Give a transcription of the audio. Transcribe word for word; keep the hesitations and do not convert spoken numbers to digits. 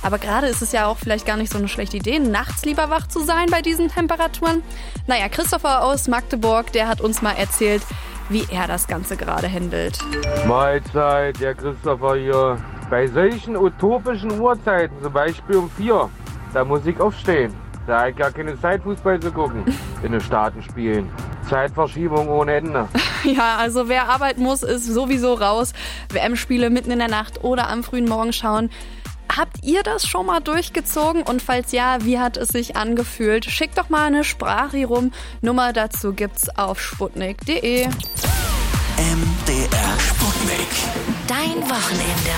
Aber gerade ist es ja auch vielleicht gar nicht so eine schlechte Idee, nachts lieber wach zu sein bei diesen Temperaturen. Naja, Christopher aus Magdeburg, der hat uns mal erzählt, wie er das Ganze gerade handelt. Mahlzeit, der Christopher hier. Bei solchen utopischen Uhrzeiten, zum Beispiel um vier, da muss ich aufstehen. Da habe ich gar keine Zeit, Fußball zu gucken in den Staatenspielen. Zeitverschiebung ohne Ende. Ja, also wer arbeiten muss, ist sowieso raus. W M-Spiele mitten in der Nacht oder am frühen Morgen schauen. Habt ihr das schon mal durchgezogen? Und falls ja, wie hat es sich angefühlt? Schickt doch mal eine Sprache rum. Nummer dazu gibt's auf sputnik punkt de. M D R Sputnik. Dein Wochenende.